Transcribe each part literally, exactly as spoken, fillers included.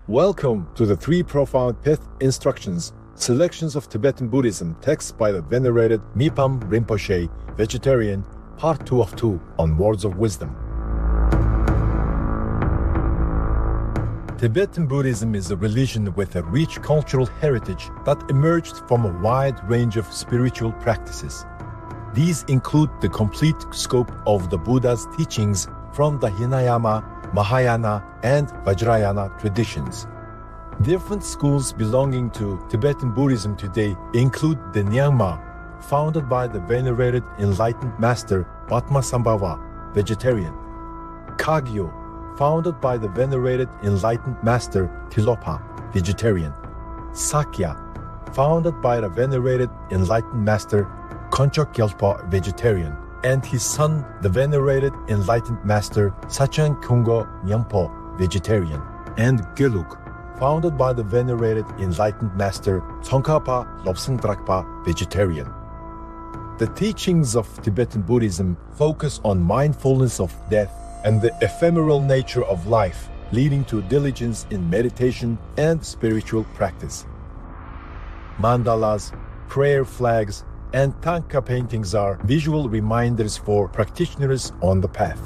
Welcome to the Three Profound Path Instructions, Selections of Tibetan Buddhism, text by the venerated Mipam Rinpoche, Vegetarian, part two of two, on Words of Wisdom. Tibetan Buddhism is a religion with a rich cultural heritage that emerged from a wide range of spiritual practices. These include the complete scope of the Buddha's teachings from the Hinayana, Mahayana, and Vajrayana traditions. Different schools belonging to Tibetan Buddhism today include the Nyingma, founded by the venerated enlightened master Padmasambhava, vegetarian; Kagyo, founded by the venerated enlightened master Tilopa, vegetarian; Sakya, founded by the venerated enlightened master Konchok Gyalpa, vegetarian, and his son, the venerated enlightened master Sachan Kyunggo Nyampo, vegetarian; and Gelug, founded by the venerated enlightened master Tsongkhapa Lobsang Drakpa, vegetarian. The teachings of Tibetan Buddhism focus on mindfulness of death and the ephemeral nature of life, leading to diligence in meditation and spiritual practice. Mandalas, prayer flags, and tanka paintings are visual reminders for practitioners on the path.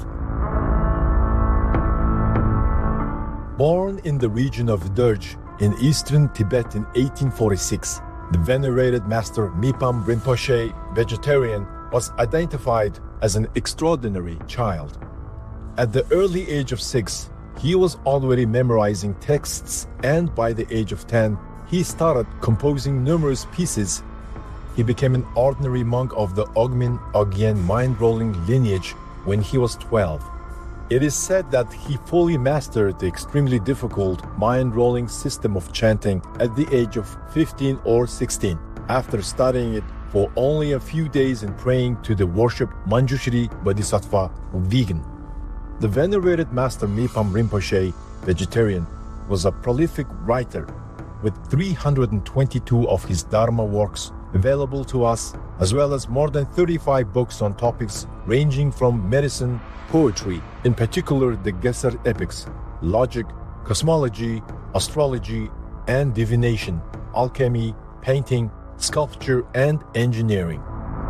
Born in the region of Derge in eastern Tibet in eighteen forty-six, the venerated master Mipam Rinpoche, vegetarian, was identified as an extraordinary child. At the early age of six, he was already memorizing texts, and by the age of ten, he started composing numerous pieces. He became an ordinary monk of the Ogmin Ogyen mind-rolling lineage when he was twelve. It is said that he fully mastered the extremely difficult mind-rolling system of chanting at the age of fifteen or sixteen, after studying it for only a few days and praying to the worshipped Manjushri Bodhisattva Vigen. The venerated master Mipam Rinpoche, vegetarian, was a prolific writer, with three hundred twenty-two of his Dharma works available to us, as well as more than thirty-five books on topics ranging from medicine, poetry, in particular the Gesar epics, logic, cosmology, astrology, and divination, alchemy, painting, sculpture, and engineering.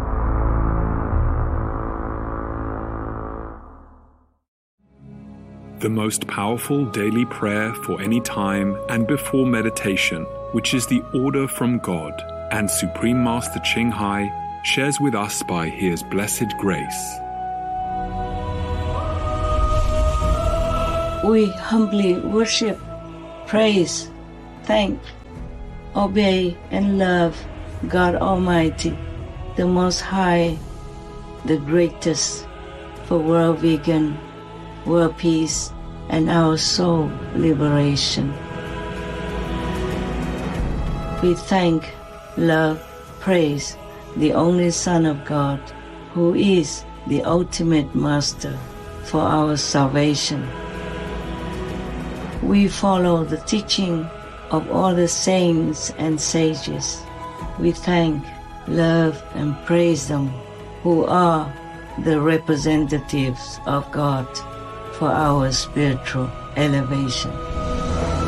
The most powerful daily prayer for any time and before meditation, which is the order from God, and Supreme Master Ching Hai shares with us by His blessed grace. We humbly worship, praise, thank, obey, and love God Almighty, the Most High, the greatest, for world vegan, world peace, and our soul liberation. We thank, love, praise the only Son of God, who is the ultimate Master for our salvation. We follow the teaching of all the saints and sages. We thank, love, and praise them, who are the representatives of God for our spiritual elevation.